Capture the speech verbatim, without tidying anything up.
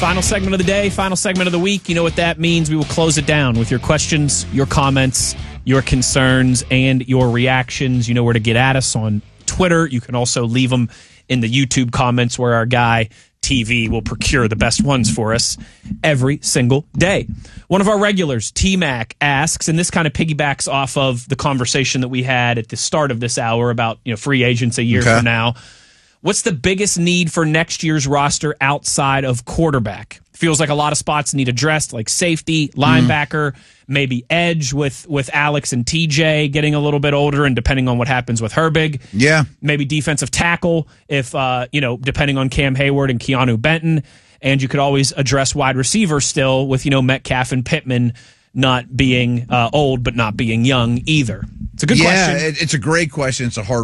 Final segment of the day, final segment of the week. You know what that means. We will close it down with your questions, your comments, your concerns, and your reactions. You know where to get at us on Twitter. You can also leave them in the YouTube comments where our guy T V will procure the best ones for us every single day. One of our regulars, T-Mac, asks, and this kind of piggybacks off of the conversation that we had at the start of this hour about, you know, free agents a year Okay. from now. What's the biggest need for next year's roster outside of quarterback? Feels like a lot of spots need addressed, like safety, linebacker, mm. maybe edge with, with Alex and T J getting a little bit older and depending on what happens with Herbig. Yeah. Maybe defensive tackle if, uh, you know, depending on Cam Hayward and Keanu Benton. And you could always address wide receiver still with, you know, Metcalf and Pittman not being uh, old but not being young either. It's a good yeah, question. Yeah, it, it's a great question. It's a hard